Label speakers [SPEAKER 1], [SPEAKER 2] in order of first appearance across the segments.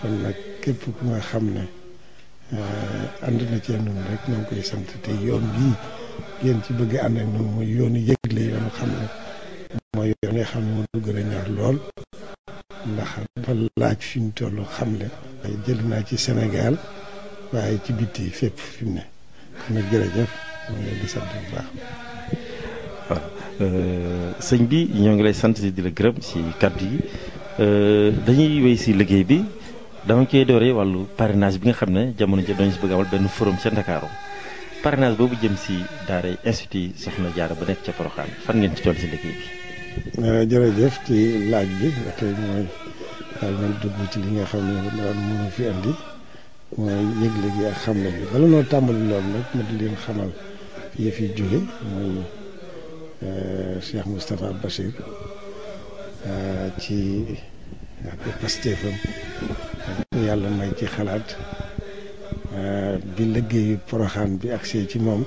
[SPEAKER 1] kon nag képp ku nga xam ne ànd na cee noonu rek ñoo ngi koy sant te yoon bii ngeen ci bëgg ànd ak noonu mooy yoonu yëgle yoonu xam ne mooy yoon nga xam ne moo gën a ñor lool ndax dafa laaj fi mu toll xam ne jël naa ci Sénégal waaye ci bitti fépp fi mu ne kon nag jërëjëf moo ngi leen di sant bu baax.
[SPEAKER 2] waaw sëñ bi ñoo ngi lay sant di la gërëm ci kàddu yi dañuy wéy ci liggéey bi dama koy dooree wàllu parrainage bi nga xam ne jamono ji dañu ci bëgg amal benn forum ca Ndakaaru parrainage boobu jëm ci daara institut Soxna Jaara ba nekk ca Porokhane fan ngeen ci toll ci liggéey bi.
[SPEAKER 1] jërëjëf ci laaj bi ba tey mooy daal man dugg ci li nga xam ne daal mënu fi andi mooy yëgle gi ak xamle bi bala noo tàmbali loolu nag ma di leen xamal fi yëf yi jóge mooy Cheikh Moustapha Bachir ci ak pastéefam yàlla may ci xalaat bi liggéeyu Porokhane bi agsee ci moom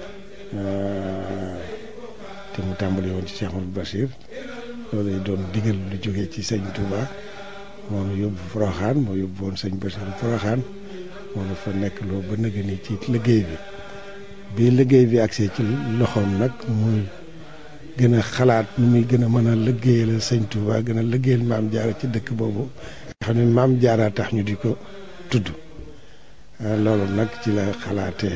[SPEAKER 1] te mu tàmbali woon ci Cheikh Mouhamadou Bachir loolu doon digal lu jógee ci sëñ Touba moo nu yóbbu Porokhane moo yóbbu woon sëñ Bachir Porokhane moo nu fa nekk loo ba nëgë ni ci liggéey bi liggéey bi agsee ci loxoom nag muy gën a xalaat nu muy gën a mën a liggéeyal sëñ Touba gën a liggéeyal maam Jaara ci dëkk boobu nga xam ne maam Jaara tax ñu di ko tudd loolu nag ci la xalaatee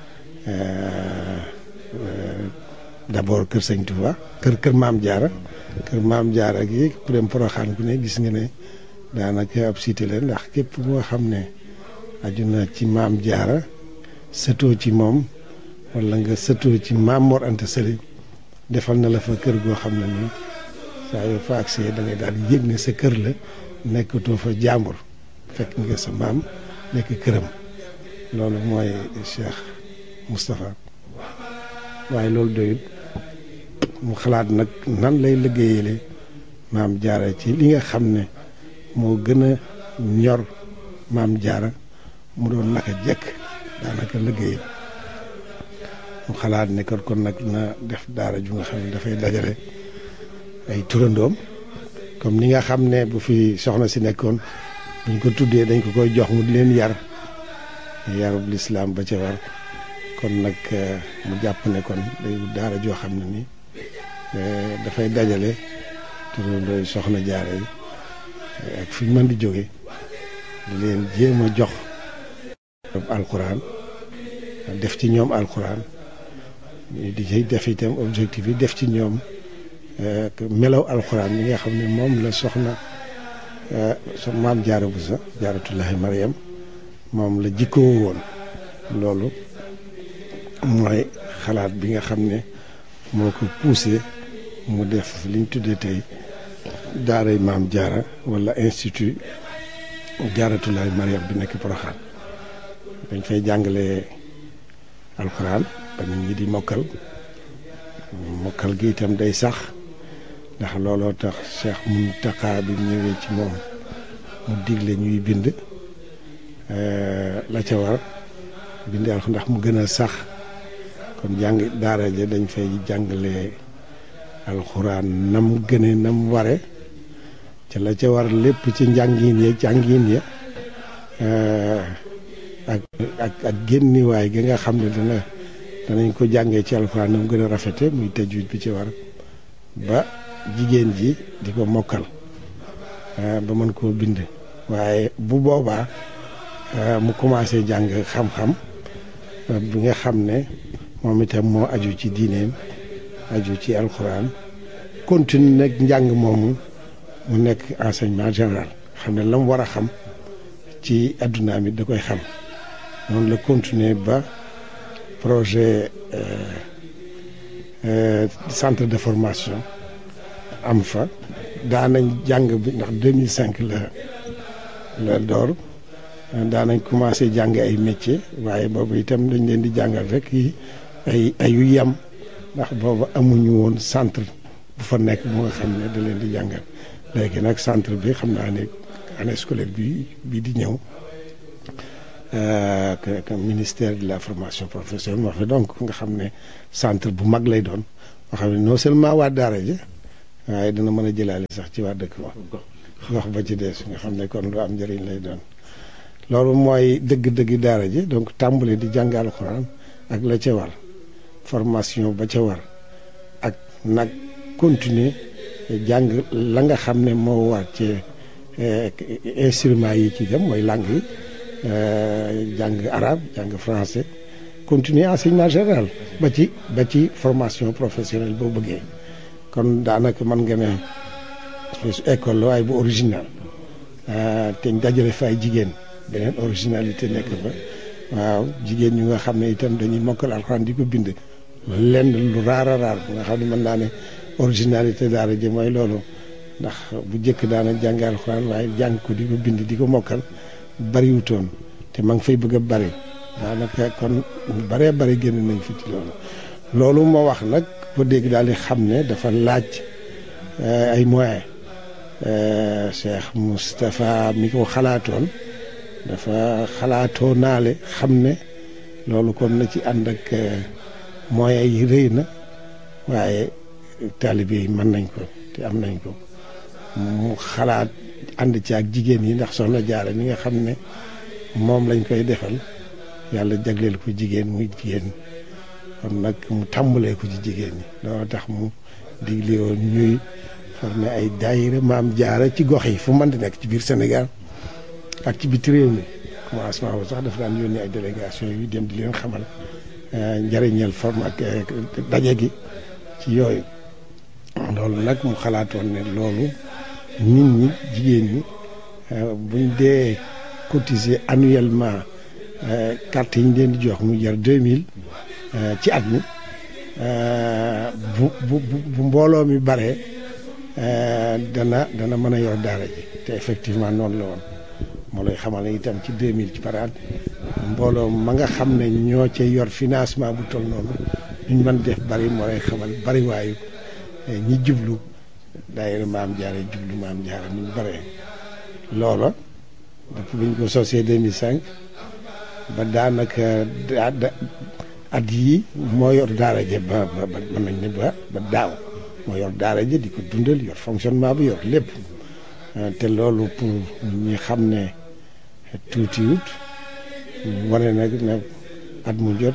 [SPEAKER 1] d'abord kër sëñ Touba kër maam Jaara gi ku dem Porokhane ku ne gis nga ne daanaka ab cité la ndax képp moo xam ne aju na ci maam Jaara sëtoo ci moom wala nga sëtoo ci maam Mor Anta Sali defal na la fa kër goo xam ne nii saa yoo fa agsee da ngay daal di yëg ne sa kër la nekkatoo fa jàmbur fekk nga sa maam nekk këram loolu mooy Cheikh Moustapha waaye loolu doyut mu xalaat nag nan lay liggéeyale maam Jaara ci li nga xam ne moo gën a ñor maam Jaara mu doon naka jekk daanaka liggéeyam mu xalaat ne kon nag na def daara ju nga xam ne dafay dajale ay turandoom comme ni nga xam ne bu fi soxna si nekkoon buñ ko tuddee dañ ko koy jox mu di leen yarub lislaam ba ca war kon nag mu jàpp ne kon day daara joo xam ne ni dafay dajale turandooy soxna Jaara yi ak fi mën di jóge di leen jéem a jox alxuraan def ci ñoom alxuraan di ci def itam objectif yi def ci ñoom melaw alxuraan yi nga xam ne moom la soxna maam Jaara Buso Jaaratullaahi Mariam moom la jikkoo woon loolu mooy xalaat bi nga xam ne moo ko poussé mu def liñ tuddee tey daaray maam Jaara wala institut Jaaratullaahi Mariam bi nekk Porokhane dañ fay jàngale alxuraan ba nit ñi di mokkal gi itam day sax ndax looloo tax Cheikh Mountakha bi ñëwee ci moom mu digle ñuy bind la ca war bind alxuraan ndax mu gën a sax kon jàng daara ja dañ fay jàngale alxuraan nam gëne nam ware ca la ca war lépp ci njàngin ya ak génniwaay gi nga xam ne danañ ko jàngee ci alxuraan nam gën a rafete muy tajwid bi ci war ba jigéen ji di ko mokkal ba mën koo bind waaye bu boobaa mu commencé jàng xam-xam bi nga xam ne moom itam moo aju ci diineem aju ci alxuraan continue nag njàng moomu mu nekk enseignement général xam ne la mu war a xam ci addunaam it da koy xam noonu la continuer ba projet centre de formation am fa daanañ jàng bi ndax 2005 la door daanañ commencé jàng ay métier waaye boobu itam dañ leen di jàngal rek yi ay yu yem ndax boobu amuñu woon centre bu fa nekk bu nga xam ne da leen di jàngal léegi nag centre bi xam naa ne année scolaire bi di ñëw que ministère de la formation professionnelle moo fa donc nga xam ne centre bu mag lay doon moo xam ne non seulement waa daara ji waaye dana mën a jëlaale sax ci waa dëkk ba gox ba ci des nga xam ne kon lu am njëriñ lay doon. loolu mooy dëgg-dëgg daara ji donc tàmbali di jàng alxuraan ak la ca war formation ba ca war ak nag continuer jàng la nga xam ne moo war ci instruments yi ci dem mooy langue yi jàng arabe jàng français continuer enseignement général ba ci formation professionnelle boo bëggee kon daanaka mën nga ne école la waaye bu original te ñu dajale fa ay jigéen beneen originalité nekk fa waaw jigéen ñu nga xam ne itam dañuy mokkal alxuraan di ko bind lenn lu raar a raar bu nga xam ne mën naa ne originalité daara ji mooy loolu ndax bu njëkk daana jàng alxuraan waaye jàng ko di ko bind di ko mokkal bariwutoon te ma ngi fay bëgg a bari daanaka kon baree bari génn nañ fi ci loolu moo wax nag ko dégg daal di xam ne dafa laaj ay moyens Cheikh Moustapha mi ko xalaatoon dafa xalaatoo naale xam ne loolu kon na ci ànd ak moyens yi rëy na waaye taalibe yi mën nañ ko te am nañ ko mu xalaat ànd ci ak jigéen yi ndax soxna Jaara mi nga xam ne moom lañ koy defal yàlla jagleel ko jigéen muy jigéen kon nag mu tàmbalee ko ci jigéen ñi loolu tax mu digle woon ñuy formé ay daayira Maam Jaara ci gox yi fu mën di nekk ci biir Sénégal ak ci biti réew mi commencement ba sax dafa daan yónni ay délégation yu dem di leen xamal njëriñal forme ak daje gi ci yooyu loolu nag mu xalaatoon ne loolu nit ñi jigéen ñi buñ dee cotiser annuellement carte yi ñu leen di jox mu jar 2000 ci at mi bu mbooloo mi bare dana mën a yor daara ji te effectivement noonu la woon moo lay xamal ne itam ci 2000 ci par at mbooloo ma nga xam ne ñoo ca yor financement bu toll noonu ñu mën def bari moo lay xamal bari waayu ñi jublu daayira Maam Jaara jublu Maam Jaara ni mu baree loola depuis bi ñu ko sosee 2005 ba daanaka at yii moo yor daara ja ba mën nañ ne ba daaw moo yor daara ja di ko dundal yor fonctionnement bi yor lépp te loolu pour ñi xam ne tuutiwut wane nag ne at mu jot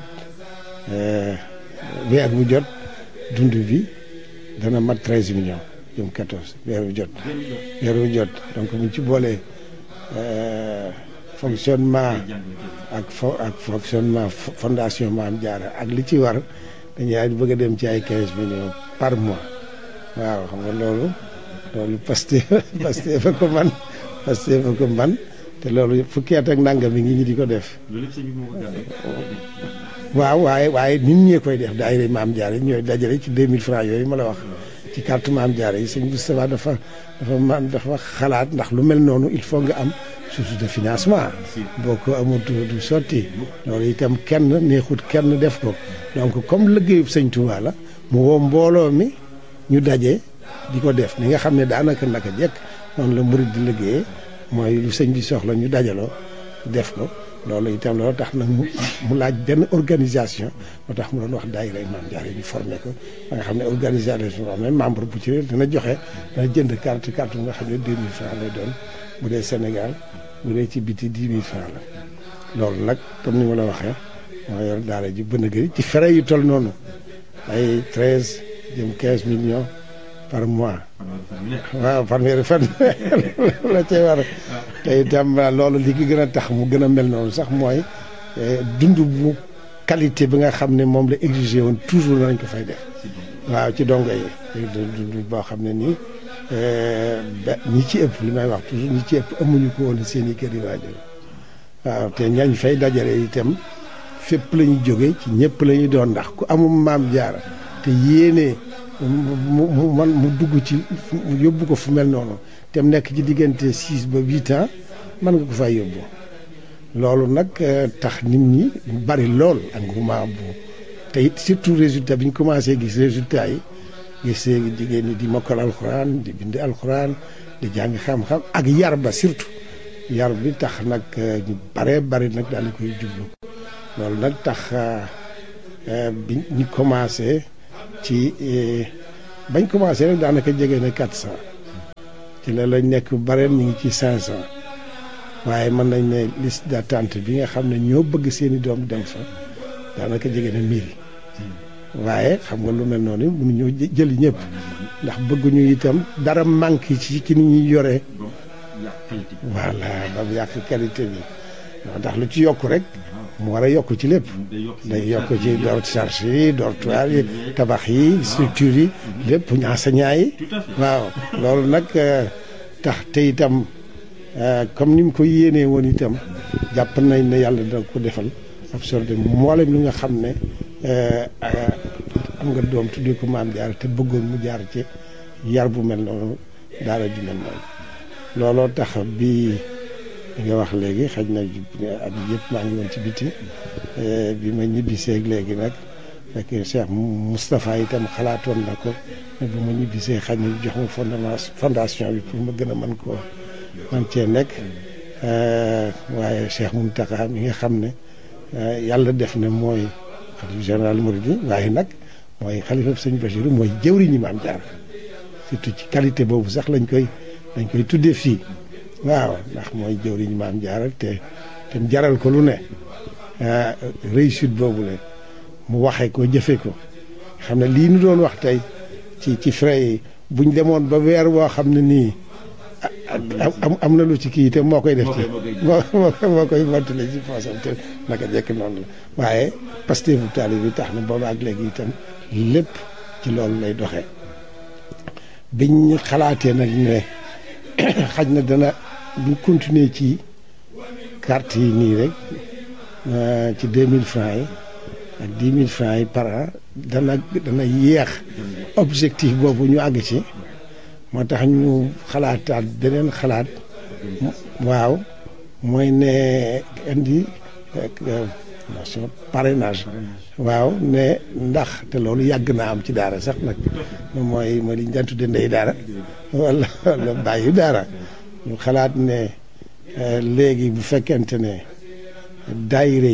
[SPEAKER 1] weer bu jot dund bi dana mat 13 millions jëm 14 weer bu jot donc buñ ci boolee fonctionnement ak fonctionnement fondation Maam Jaara ak li ci war dañuy bëgg a dem ci ay 15 millions par mois waaw xam nga loolu Pastef fa ko man te loolu fukki at ak nangam mi ngi ñi di ko def waaw waaye nit ñee koy def daayira Maam Jaara ñooy dajale ci 2000 francs yooyu ma la wax ci carte Maam Jaara yi sëñ Moustapha dafa xalaat ndax lu mel noonu il faut nga am source de financement boo ko amul du sotti loolu itam kenn neexut kenn def ko donc comme liggéeyub sëñ Touba la mu woo mbooloo mi ñu daje di ko def ni nga xam ne daanaka naka jekk noonu la murid di liggéeyee mooy lu sëñ bi soxla ñu dajaloo def ko loolu itam loolu tax nag mu laaj benn organisation moo tax mu doon wax daayira Maam Jaara yi ñu formé ko ba nga xam ne organisation boo xam ne membre bu ci réer dana jënd carte bu nga xam ne 2000 francs lay doon bu dee Sénégal bu dee ci biti 10 000 francs la loolu nag comme ni ma la waxee moo yor daara ji bën a gëri ci frais yu toll noonu ay 13 jëm 15 millions par mois waaw fanweeri fan la cay war te itam loolu li ki gën a tax mu gën a mel noonu sax mooy dund bu qualité bi nga xam ne moom la exigé woon toujours nañ ko fay def waaw ci dongo yi dund boo xam ne nii ñi ci ëpp li may wax toujours ñi ci ëpp amuñu ko woon seen i kër yi waajur waaw te ñañ fay dajale itam fépp la ñu jóge ci ñëpp la ñu doon ndax ku amul Maam Jaara te yéene mu dugg ci mu yóbbu ko fu mel noonu te mu nekk ci diggante 6 ba 8 ans mën nga ko fay yóbbu loolu nag tax nit ñi bari lool engouement bu te it surtout résultat bi ñu commencé gis résultat yi gis jigéen ñi di mokkal alxuraan di bind alxuraan di jàng xam-xam ak yar ba surtout yar bi tax nag ñu baree bari nag daal di koy jublu loolu nag tax bi ñu commencé ci bañ commencé rek daanaka jege na 400 ci la lañ nekk bare ñu ngi ci 500 waaye mën nañ ne liste d'attente bi nga xam ne ñoo bëgg seeni doom dem fa daanaka jege na 1000 waaye xam nga lu mel noonu mënuñoo jëli ñëpp ndax bëgguñu itam dara manque ci ni ñuy yoree voilà ba mu yàq qualité bi ndax lu ci yokk rek mu war a yokk ci lépp day yokk ci charge yi dortoir yi tabax yi structure yi lépp enseignants yi waaw loolu nag tax te itam comme ni mu ko yéenee woon itam jàpp nañ ne yàlla dina ko defal absorbé mboolem li nga xam ne am nga doom tuddee ko Maam Jaara te bëggoon mu jaar ci yar bu mel noonu daara ju mel noonu looloo tax bi nga wax léegi xaj na at yëpp maa ngi woon ci biti bi ma ñibbisee léegi nag fekk Cheikh Moustapha itam xalaatoon na ko ne bu ma ñibbisee xaj na jox ma fondation bi pour ma gën a mën koo man cee nekk waaye Cheikh Mountakha mi nga xam ne yàlla def ne mooy xalifa général Mouride waaye nag mooy xalifa sëñ Bachir mooy jëwriñu Maam Jaara surtout ci qualité boobu sax dañ koy tuddee fii waaw ndax mooy jëwriñu Maam Jaara te jaral ko lu ne réussite boobu la mu waxee ko jëfee ko xam ne lii nu doon wax tey ci frais yi buñ demoon ba weer woo xam ne nii am na lu ci kii te moo koy def ci moo koy mottale ci poosam te naka jekk noonu la waaye Pastef bu taali bi tax na booba ak léegi itam lépp ci loolu lay doxee biñ xalaatee nag ne xaj na dana bu continuer ci carte yi nii rek ci 2000 francs yi ak 10 000 francs yi par an dana yéex objectif boobu ñu àgg ci moo tax ñu xalaataat beneen xalaat waaw mooy ne indi nation parrainage waaw ne ndax te loolu yàgg naa am ci daara sax nag mooy li ñu daan tudde ndey daara wala bàyyi daara ñu xalaat ne léegi bu fekkente ne daayira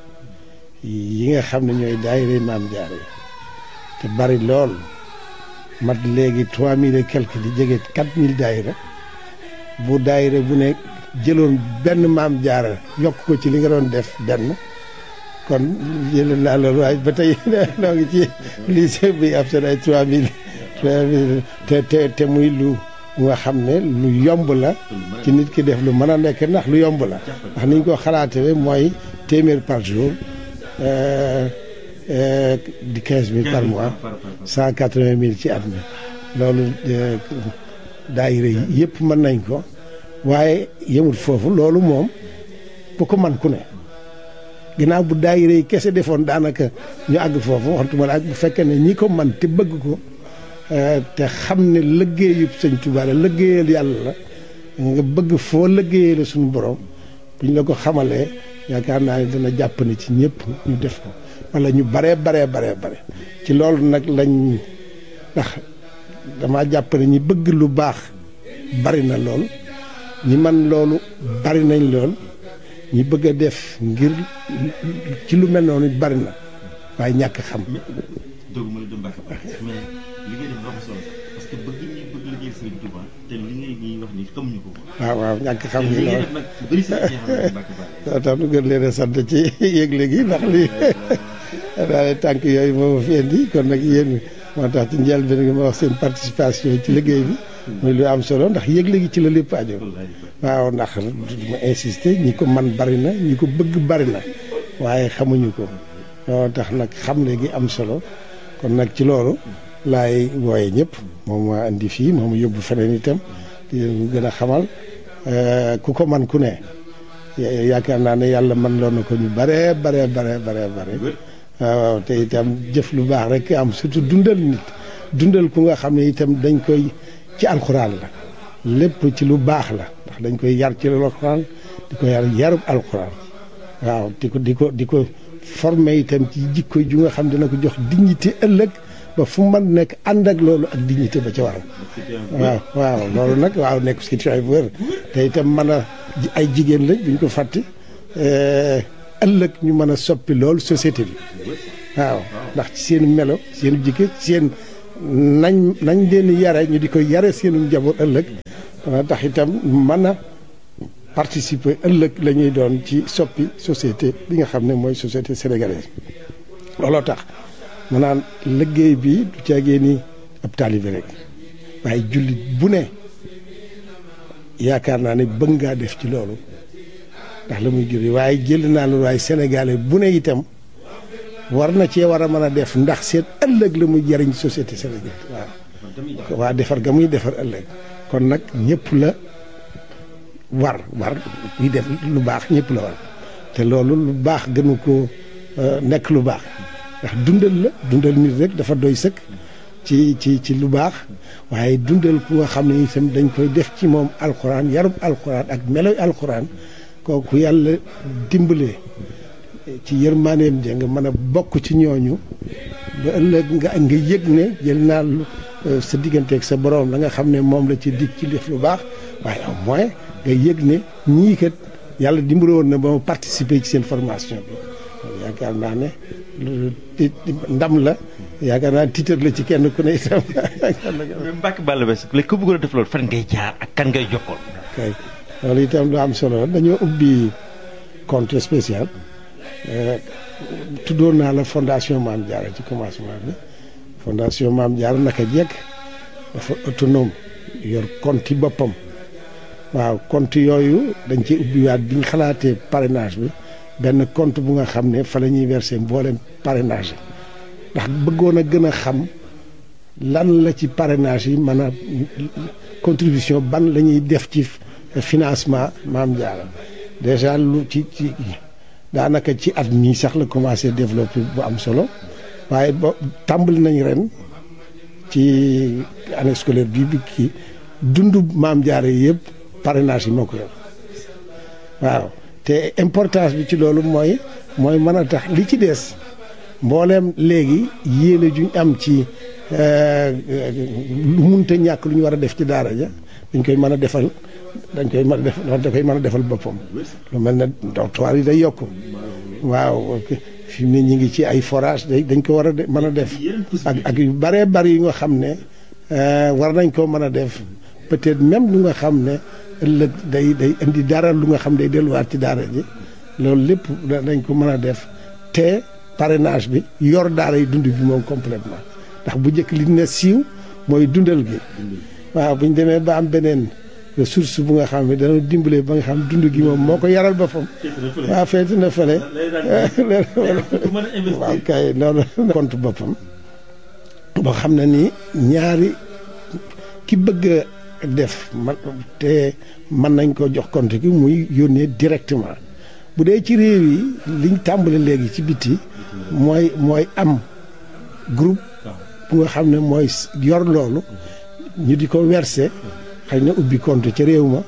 [SPEAKER 1] yi nga xam ne ñooy daayira Maam Jaara yi te bari lool mat léegi 3000 et quelque di jege 4000 daayira bu daayira bu ne jëloon benn Maam Jaara yokk ko ci li nga doon def benn kon jëloon naa loolu waaye ba tey noo ngi ci lycée bi ab seen ay 3000 te muy lu nga xam ne lu yomb la ci nit ki def lu mën a nekk ndax lu yomb la ndax ni ñu ko xalaatee mooy téeméer par jour di 15000 par mois 180000 ci at mi loolu daayira yi yëpp mën nañ ko waaye yemul foofu loolu moom bu ko man ku ne ginnaaw bu daayira yi kese defoon daanaka ñu àgg foofu waxtuma la ak bu fekkee ne ñi ko man te bëgg ko te xam ne liggéeyu Sëñ Tuubaa la liggéeyal yàlla la nga bëgg foo liggéeyee la suñu borom buñ la ko xamalee yaakaar naa ne dana jàpp ne ci ñëpp ñu def ko wala ñu bare ci loolu nag lañ ndax dama jàpp ne ñi bëgg lu baax bari na lool ñi man loolu bari nañ lool ñi bëgg a def ngir ci lu mel noonu bari na waaye ñàkk xam.
[SPEAKER 2] doguma la Mbacke mais li ngay def dafa solo parce que bëgg liggéey Sëriñ Touba te li ngay ñuy wax ni xamuñu ko.
[SPEAKER 1] waaw ñàkk xam gi loolu
[SPEAKER 2] nag bëri sa
[SPEAKER 1] loo tax nu gën leen a sant ci yëgle gi ndax lii daal tànk yooyu moo ma fi indi kon nag yéen moo tax ci njëlbéen nga ma wax seen participation ci liggéey bi muy lu am solo ndax yëgle gi ci la lépp aajo waaw ndax ma insister ñi ko man bari na ñi ko bëgg bari na waaye xamuñu ko moo tax nag xam léegi am solo kon nag ci loolu laay wooye ñëpp moom maa indi fii moom yóbbu feneen itam di leen gën a xamal ku ko man ku ne yaakaar naa ne yàlla man loon na ko ñu bare waaw te itam jëf lu baax rek am surtout dundal nit dundal ku nga xam ne itam dañ koy ci alxuraan la lépp ci lu baax la ndax dañ koy yar ci alxuraan di ko yarub alxuraan waaw di ko formé itam ci jikko ju nga xam dina ko jox dignité ëllëg ba fu man nekk ànd ak loolu ak dignité ba ca waral waaw loolu nag waaw nekk situation bu wér te itam mën a ay jigéen lañ buñ ko fàtte ëllëg ñu mën a soppi loolu société bi waaw ndax ci seen melo seen jikko seen nañ leen yare ñu di ko yare seenu njaboot ëllëg dana tax itam mën a participer ëllëg la ñuy doon ci soppi société bi nga xam ne mooy société sénégalaise. looloo tax mu naan liggéey bi du caagee ni ab taalibe rek waaye jullit bu ne yaakaar naa ne bëgg ngaa def ci loolu ndax la muy juri waaye jël naa loolu waaye sénégalais bu ne itam war na cee war a mën a def ndax seen ëllëg la muy jariñ société sénégalaise waaw. waa defar ga muy defar ëllëg kon nag ñëpp la war buy def lu baax ñëpp la war te loolu lu baax gënu ko nekk lu baax ndax dundal nit rek dafa doy sëkk ci lu baax waaye dundal ku nga xam ne itam dañ koy def ci moom alxuraan yarub alxuraan ak meloy alxuraan kooku yàlla dimbalee ci yërmaaneem ja nga mën a bokk ci ñooñu ba ëllëg nga yëg ne jël naa sa digganteeg sa borom la nga xam ne moom la ci dig ci def lu baax waaye au moins nga yëg ne ñii kat yàlla dimbale woon na ba ma participer ci seen formation bi yaakaar naa ne ndam la yaakaar naa titre la ci kenn ku ne itam.
[SPEAKER 2] Mbacke Balla Basse léegi ku bëggoon a def loolu fan ngay jaar ak kan ngay jokkoon.
[SPEAKER 1] kay loolu itam lu am solo dañoo ubbi compte spécial tuddoon naa la fondation Mame Diarra ci commencement bi fondation Mame Diarra naka jekk dafa autonome yor compte yi boppam waaw compte yooyu dañ ci ubbiwaat bi ñu xalaatee parrainage bi benn compte bu nga xam ne fa la ñuy verser mboolem parrainage ndax bëggoon a gën a xam lan la ci parrainage yi mën a contribution ban la ñuy def ci financement Mame Diarra déjà lu ci daanaka ci at mii sax la commencé développer bu am solo waaye ba tàmbali nañ ren ci année scolaire bi kii dundu Mame Diarra yëpp parrainage yi moo ko yor waaw te importance bi ci loolu mooy mën a tax li ci des mbooleem léegi yéene juñ am ci lu munta ñàkk lu ñu war a def ci daara ja dañ koy mën a defal da koy mën a defal boppam lu mel ne dortoir yi day yokk waaw fi mu ne ñu ngi ci ay forage dañ ko war a mën a def ak yu bëree bëri yi nga xam ne war nañ koo mën a def peut-être même lu nga xam ne ëllëg day indi dara lu nga xam day delluwaat ci daara ji loolu lépp dañ ko mën a def te parrainage bi yor daara yi dund bi moom complètement ndax bu njëkk li ne siiw mooy dundal gi waaw bu ñu demee ba am beneen ressource bu nga xam ne dana dimbalee ba nga xam dund gi moom moo ko yaral boppam waaw feeti na fële waaw kay noonu compte boppam boo xam ne nii ñaari ki bëgg a def te mën nañ ko jox compte gi muy yónnee directement bu dee ci réew yi liñ tàmbale léegi ci biti mooy am groupe bu nga xam ne mooy yor loolu ñu di ko verser xëy na ubbi compte ca réew ma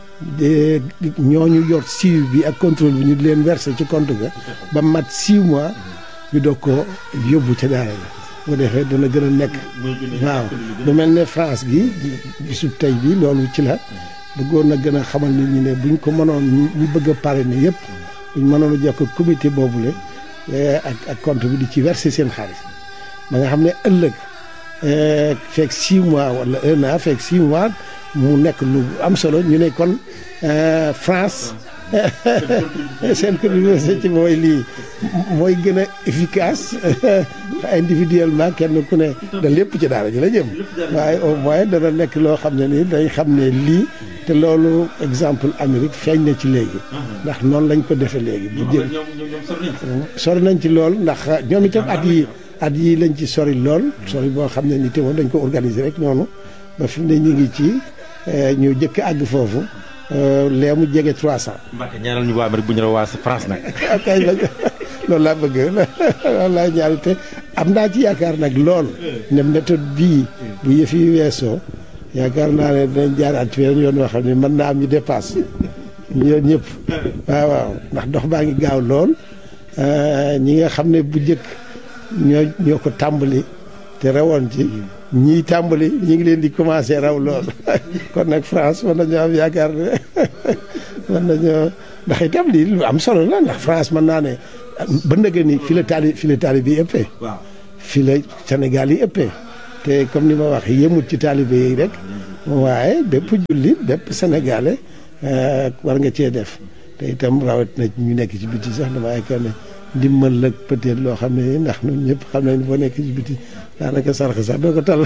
[SPEAKER 1] ñooñu yor suivi bi ak contrôle bi ñu di leen verser ci compte ga ba mat 6 mois ñu doog ko yóbbu ca daara la bu defee dana gën a nekk waaw lu mel ne France gi bisub tey bi loolu ci la bëggoon na gën a xamal nit ñi ne buñ ko mënoon ñu bëgg a parrainer yëpp buñ mënoon a jokk comité boobule ak compte bi di ci verser seen xaalis ba nga xam ne ëllëg fekk 6 mois wala 1 an fekk 6 mois mu nekk lu am solo ñu ne kon France seen contribution ci mooy lii mooy gën a efficace individuellement kenn ku ne da lépp ci daara ji la jëm waaye au moins dana nekk loo xam ne nii dañ xam ne lii te loolu exemple Amérique feeñ na ci léegi ndax noonu lañ ko defee léegi bu jël sori nañ ci lool ndax ñoom itam at yi lañ ci sori lool sori boo xam ne ni te moom dañ ko organiser rek noonu ba fi mu ne ñu ngi ci ñu jëkk àgg foofu lee mu jege 300.
[SPEAKER 2] Mbacke ñaanal ñu waa Amérique bu ñu la waa France nag.
[SPEAKER 1] kay loolu laa bëgg loolu laa ñaari te am naa ci yaakaar nag lool ne méthode bii bu yëf yi weesoo yaakaar naa ne dinañ jaaraat ci yoon yoo xam ne mën naa am ñu dépasse ñoom ñëpp waaw ndax dox baa ngi gaaw lool ñi nga xam ne bu njëkk ñoo ko tàmbali te rawoon ci ñii tàmbali ñu ngi leen di commencé raw lool kon nag France mën nañoo am yaakaar ne mën nañoo ndax itam lii lu am solo la ndax France mën naa ne ba ndëgë ni fi la taalibe yi ëppee fi la Sénégal yi ëppee te comme ni ma wax yemut ci taalibe yi rek waaye bépp jullit bépp sénégalais war nga cee def te itam rawat na ñu nekk ci biti sax dama yaakaar ne ndimbal la peut-être loo xam ne ndax ñun ñëpp xam nañ boo nekk ci biti daanaka sarx sax doo ko tal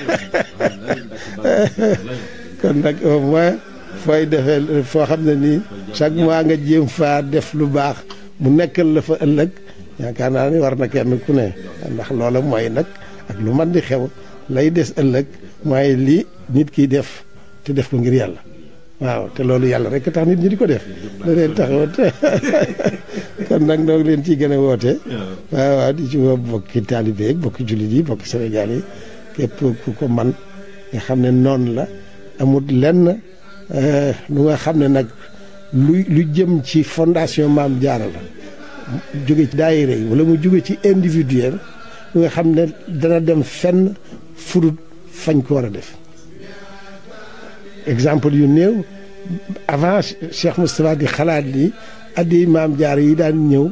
[SPEAKER 1] kon nag au moins fooy defee foo xam ne nii chaque mois nga jéem faa def lu baax mu nekkal la fa ëllëg yaakaar naa ni war na kenn ku ne ndax loola mooy nag ak lu man di xew lay des ëllëg mooy li nit kiy def te def ko ngir yàlla waaw te loolu yàlla rek tax nit ñi di ko def da leen taxawat kon nag noo ngi leen ciy gën a woote waaw di ci woo bokki taalibe yi bokki jullit yi bokki Sénégal yi képp ku ko man nga xam ne noonu la amul lenn lu nga xam ne nag lu jëm ci fondation Maam Jaara la jóge ci daayira yi wala mu jóge ci individuel lu nga xam ne dana dem fenn furut fañ ko war a def exemple yu néew avant Cheikh Moustapha di xalaat ni addi Maam Jaara yi daan ñëw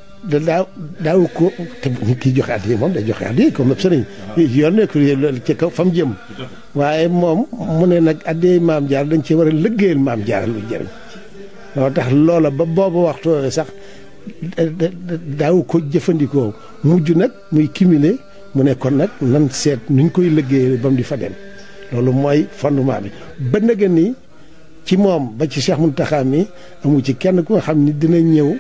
[SPEAKER 1] daaw ko te nit ki joxe addi moom day joxe addi comme sëriñ yoon nekk ci kaw fa mu jëm waaye moom mu ne nag addi Maam Jaara dañ ci war a liggéeyal Maam Jaara lu jëriñ loo tax loola ba boobu waxtu sax daaw ko jëfandikoo mujj nag muy cumuler mu ne kon nag nan seet nuñ koy liggéeyal ba mu di fa dem loolu mooy fondement bi ba nga ni ci moom ba ci Cheikh Mountakha mi amu ci kenn ku nga xam ni dina ñëw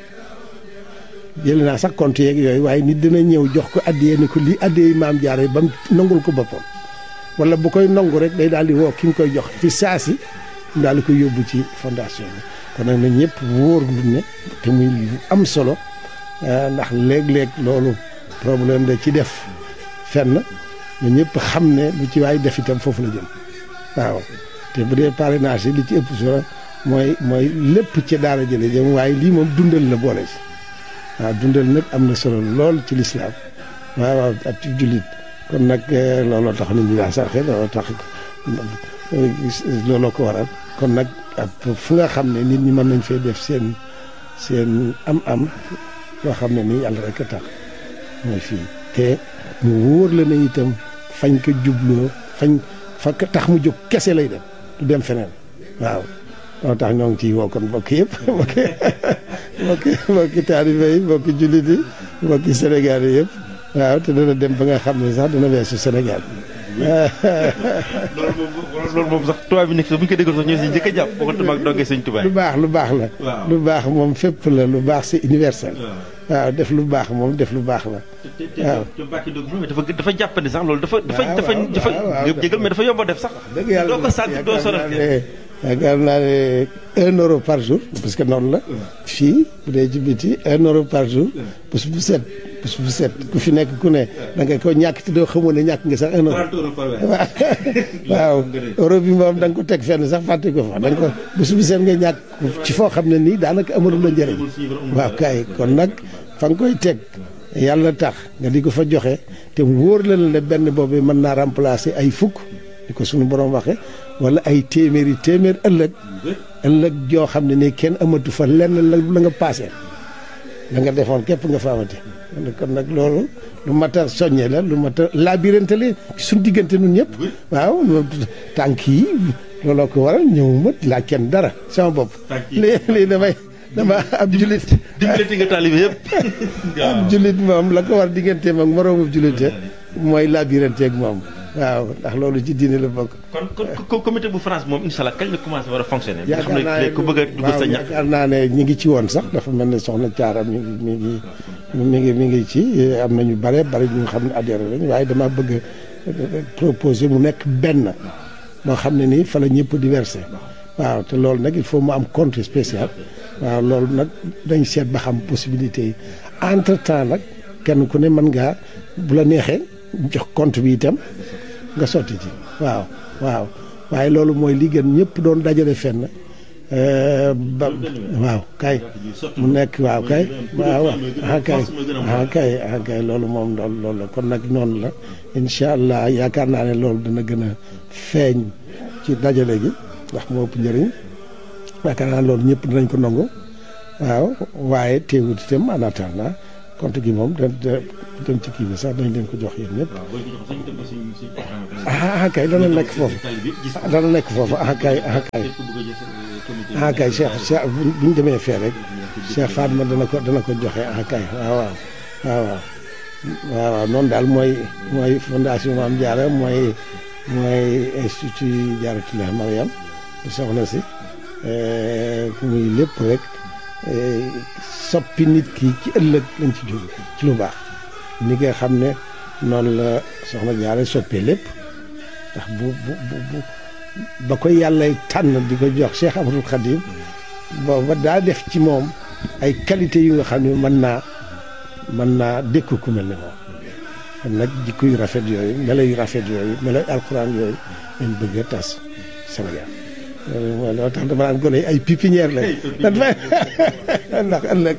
[SPEAKER 1] jël naa sax compte yeeg yooyu waaye nit dina ñëw jox ko addiyee ni ko lii addiyee Maam Jaara ba mu nangul ko boppam wala bu koy nangu rek day daal di woo ki nga koy jox fi saasi daal di koy yóbbu ci fondation bi kon nag na ñëpp wóor lu ne te muy am solo ndax léeg-léeg loolu problème da ci def fenn na ñëpp xam ne lu ci waay def itam foofu la jëm waaw te bu dee parrainage yi li ci ëpp solo mooy lépp ci daara jële jëm waaye lii moom dundal la boole ci waaw dundal nag am na solo lool ci lislaam waaw ak ci jullit kon nag looloo tax nit ñi daa sarxe looloo tax looloo ko waral kon nag fu nga xam ne nit ñi mën nañ fee def seen am-am yoo xam ne nii yàlla rek a tax mooy fii te mu wóor la ne itam fañ ko jubloo fa tax mu jóg kese lay dem du dem feneen waaw loolu tax ñoo ngi ciy woo kon mbokk yëpp mbokki taalibe yi mbokki jullit yi mbokki Sénégal yi yëpp waaw te dana dem ba nga xam ne sax dana weesu Sénégal
[SPEAKER 2] loolu moom sax tubaab bi nekk bu ñu ko déggoon sax ñoo si njëkk a jàpp boo ko tubaab dongee sëñ tubaab
[SPEAKER 1] lu baax la lu baax moom fépp la lu baax c'est universel waaw def lu baax moom def lu baax la waaw
[SPEAKER 2] te Mbacke Ndiob dafa jàppandi sax loolu dafa jégal mais dafa yomb a def sax
[SPEAKER 1] dëgg yàlla
[SPEAKER 2] doo ko sant doo sonal
[SPEAKER 1] yaakaar naa ne 1 euro par jour parce que noonu la fii bu dee ci biti 1 euro par jour bés bu set ku fi nekk ku ne da nga ko ñàkk te doo xamoon ne ñàkk nga sax 1 euro waaw euro bi moom da nga ko teg fenn sax fàtte ko fa da nga ko bés bu set nga ñàkk ci foo xam ne nii daanaka amalul la njëriñ waaw kay kon nag fa nga koy teg yàlla tax nga di ko fa joxe te wóor la ne benn boobu mën naa remplacer ay fukk di ko suñu borom waxe wala ay téeméer ëllëg joo xam ne nii kenn amatu fa lenn la nga paasee la nga defoon képp nga fa amati kon nag loolu lu mat a soññe la lu mat a labirante la suñ diggante nun ñëpp waaw tànk yi looloo ko waral ñëwuma laa kenn dara sama bopp lii dama ab jullit
[SPEAKER 2] diggante nga taalibe yëpp
[SPEAKER 1] ab jullit moom la ko war digganteem ak moroomu jullite mooy labirante ak moom waaw ndax loolu ci diine la bokk.
[SPEAKER 2] kon comité bu France moom incha allah kañ la commencé war a fonctionner. yaakaar naa ne ku bëgg a dugg sa ñax.
[SPEAKER 1] yaakaar naa ne ñi ngi ci woon sax dafa mel ne soxna Thiara mi ngi ci am na ñu bari ñu xam ne adhéré lañ waaye dama bëgg proposer mu nekk benn moo xam ne nii fa la ñëpp di versé waaw te loolu nag il faut mu am compte spécial waaw loolu nag dañ seet ba xam possibilité yi entre temps nag kenn ku ne mën ngaa bu la neexee. jox compte bi itam nga sotti ci waaw waaye loolu mooy li gën ñëpp doon dajale fenn waaw kay mu nekk waaw kay loolu moom loolu la kon nag noonu la incha allah yaakaar naa ne loolu dana gën a feeñ ci dajale gi ndax moo ëpp njëriñ yaakaar naa loolu ñëpp dinañ ko nangu waaw waaye teewut itam en attendant compte gi moom da dem ci kii bi sax dañ leen ko jox yéen ñëpp. kay dana nekk foofu. dana nekk foofu kay Cheikh bu ñu demee fee rek Cheikh Fatma dana ko joxe kay waaw noonu daal mooy fondation Maam Diarra mooy institut Diarratoulah Mariam soxna si muy lépp rek soppi nit ki ci ëllëg lañ ci jóg ci lu baax ni nga xam ne noonu la soxna Diarra soppee lépp ndax bu ba ko yàlla tànn di ko jox Cheikh Ahmadou Khadim booba daa def ci moom ay qualité yu nga xam ne mën naa dékku ku mel ne moom kon nag jikko yu rafet yooyu melo yu rafet yooyu melo alxuraan yooyu lañ bëgg a tas Sénégal loolu tax dama naan gone yi ay pépinière lañ ndax ëllëg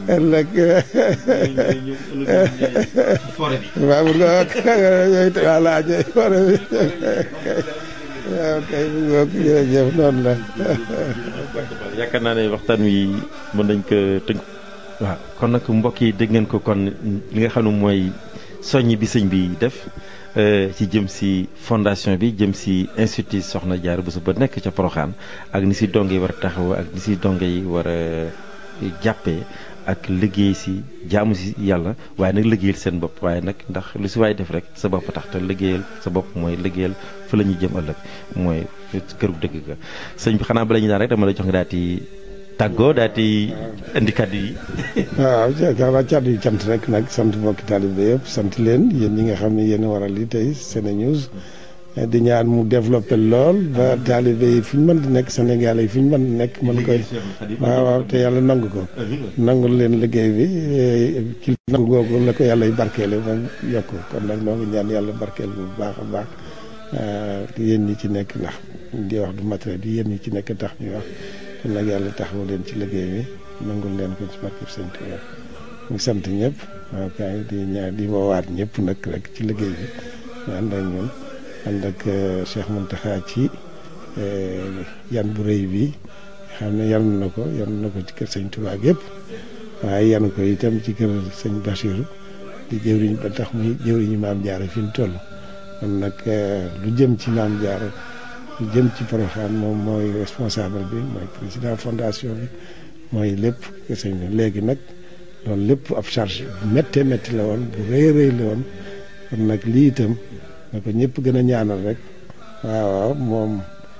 [SPEAKER 1] waaw mun nga yooyu voilà ñooy forêt bi waaw kay mu ngoog jërëjëf noonu la
[SPEAKER 2] yaakaar naa ne waxtaan wi mën nañ ko tënk. waaw kon nag mbokk yi dégg ngeen ko kon li nga xam ne mooy soññi bi sëñ bi def ci jëm si fondation bi jëm si institut Soxna Diarra Bousso ba nekk ca Porokhane ak ni si donge yi war a taxaw ak ni si donge yi war a jàppee ak liggéey si jaamu si yàlla waaye nag liggéeyal seen bopp waaye nag ndax lu si waay def rek sa bopp tax te liggéeyal sa bopp mooy liggéeyal fa la ñuy jëm ëllëg mooy këru dëgg ga sëñ bi xanaa bala ñu daan rek dama lay jox nga daal di tàggoo daal di indi kàddu yi.
[SPEAKER 1] waaw xanaa kàddu yi cant rek nag sant mbokki taalibe yëpp sant leen yéen ñi nga xam ne yéen a waral li tey SeneNews di ñaan mu développé lool ba taalibe yi fu ñu mën di nekk Sénégal yi fu ñu mën di nekk mën koy waaw te yàlla nangu ko nangul leen liggéey bi ci nangu googu la ko yàlla barkeele moom yokk kon nag noo ngi ñaan yàlla barkeel bu baax a baax yéen ñi ci nekk ndax di wax du matériel di yéen ñi ci nekk tax ñuy wax kon nag yàlla taxawu leen ci liggéey bi nangul leen ko ci barkeb Sëñ Tuubaa ñu sant ñëpp waaw kay di ñaan di woowaat ñëpp nag rek ci liggéey bi ñu ànd ak ñun ànd ak Cheikh Mountakha ci yan bu rëy bi xam ne yan na ko ci kër Sëñ Tuubaa yëpp waaye yan ko itam ci kër Sëñ Bassirou di jëwriñ ba tax muy jëwriñu Maam Diarra fi mu toll kon nag lu jëm ci Maam Diarra lu jëm ci Porokhane moom mooy responsable bi mooy président fondation bi mooy lépp kër sëñ bi léegi nag loolu lépp ab charge bu méttee métti la woon bu rëy la woon kon nag lii itam na ko ñëpp gën a ñaanal rek waaw moom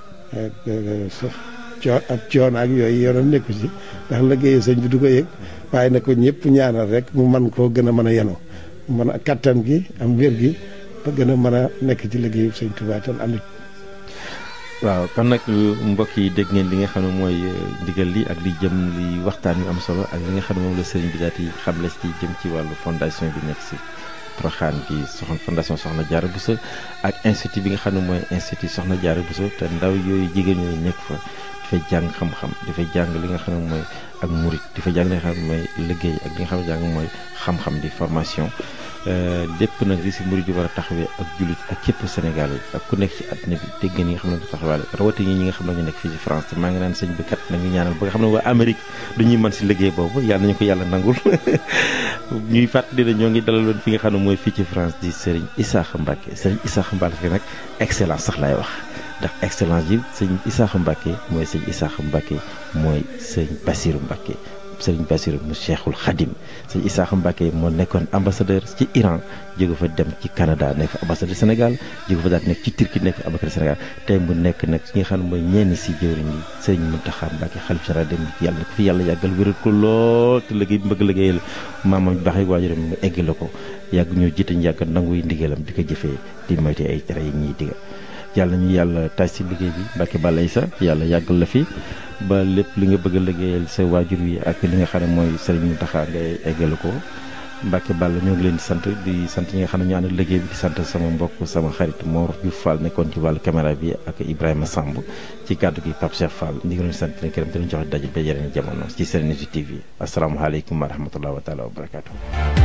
[SPEAKER 1] ab coono ak yooyu yoonam nekku ci ndax liggéeyu sëñ bi du ko yëg waaye na ko ñëpp ñaanal rek mu mën koo gën a mën a yenu mën a kattan gi am wér gi ba gën a mën a nekk ci liggéeyu sëñ Tuubaa tam ànd.
[SPEAKER 2] waaw kon nag mbokk yi dégg ngeen li nga xam ne mooy ndigal li ak li jëm li waxtaan yu am solo ak li nga xam ne moom la sëriñ bi daal di xamle ci jëm ci wàllu fondation bi nekk si Porokhane bi fondation Soxna Diarra Bousso ak institut bi nga xam ne mooy institut Soxna Diarra Bousso te ndaw yooyu jigéen ñooyu nekk fa dafay jàng xam-xam dafay jàng li nga xam ne mooy ak murit dafay jàng li nga xam ne mooy liggéey ak li nga xam ne jàng mooy xam-xam di formation lépp nag li si murit yi war a taxawee ak jullit ak képp Sénégal yi ak ku nekk ci àddina bi dégg ngeen ñi nga xam ne du taxawaale rawatina ñi nga xam ne ñu nekk fii ci France te maa ngi naan sëñ bi kat nañu ñaanal ba nga xam ne waa Amérique du ñuy mën si liggéey boobu yàlla nañu ko yàlla nangul ñuy fàttali ne ñoo ngi dalaloon fi nga xam ne mooy fii ci France di Serigne Issakha Mbacké Serigne Issakha Mbacké nag excellence sax laay wax ndax excellence ji sëñ Issakha Mbacké mooy sëñ Issakha Mbacké mooy sëñ Bassirou Mbacké Serigne Bassirou mu Cheikhul Khadim sëñ Issakha Mbacké moo nekkoon ambassadeur ci Iran jóge fa dem ci Canada nekk ambassadeur Sénégal jóge fa daal nekk ci Turquie nekk ambassadeur Sénégal tey mu nekk nag ñi nga xam ne mooy ñenn si jëwriñ yi Serigne Mountakha Mbacké xalif général dem ci yàlla na ko fi yàlla yàggal wéral ko lool te liggéey bi bëgg liggéeyal maamam baax yi waajuram mu egg la ko yàgg ñoo jiite ñu yàgg nanguy ndigalam di ko jëfee di moyte ay tere yi ñuy diga yàlla ñu yàlla taaj si liggéey bi Mbacké Balla Issa yàlla yàggal la fi ba lépp li nga bëgg a liggéeyal sa waajur wi ak li nga xam ne mooy Serigne Mountakha ngay eggale ko Mbacké Balla ñoo ngi leen di sant ñi nga xam ne ñu ànd liggéey bi di sant sama mbokk sama xarit Mor Diouf Fall nekkoon ci wàllu caméra bi ak Ibrahima Samb ci kàddu gi Pape Cheikh Fall ñu ngi leen di sant leen këram te ñu joxe daje ba yeneen jamono ci SeneNews TV asalaamaaleykum wa rahmatulah wa taala wa barakaatu.